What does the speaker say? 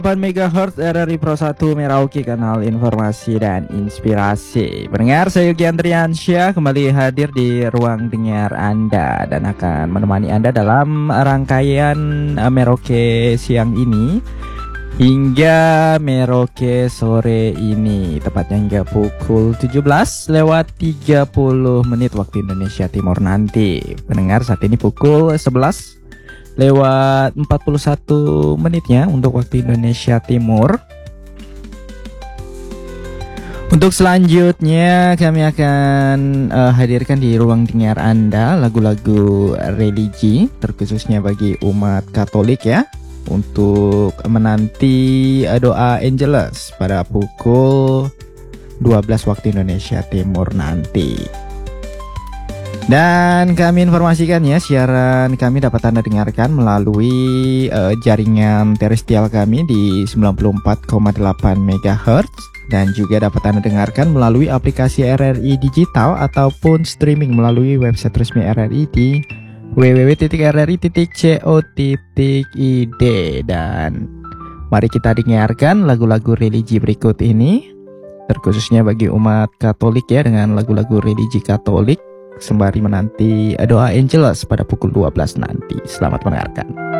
8 MHz RRI Pro 1 Merauke, kanal informasi dan inspirasi. Pendengar, saya Yogi Andriansyah kembali hadir di ruang dengar Anda dan akan menemani Anda dalam rangkaian Merauke siang ini hingga Merauke sore ini, tepatnya hingga pukul 17:30 waktu Indonesia Timur nanti. Pendengar, saat ini pukul 11:41 menitnya untuk waktu Indonesia Timur. Untuk selanjutnya kami akan hadirkan di ruang dengar Anda lagu-lagu religi, terkhususnya bagi umat Katolik ya, untuk menanti doa Angelus pada pukul 12 waktu Indonesia Timur nanti. Dan kami informasikan ya, siaran kami dapat Anda dengarkan melalui jaringan terestrial kami di 94,8 MHz dan juga dapat Anda dengarkan melalui aplikasi RRI Digital ataupun streaming melalui website resmi RRI di www.rri.co.id. Dan mari kita dengarkan lagu-lagu religi berikut ini, terkhususnya bagi umat Katolik ya, dengan lagu-lagu religi Katolik sembari menanti doa Angelus pada pukul 12 nanti. Selamat mendengarkan.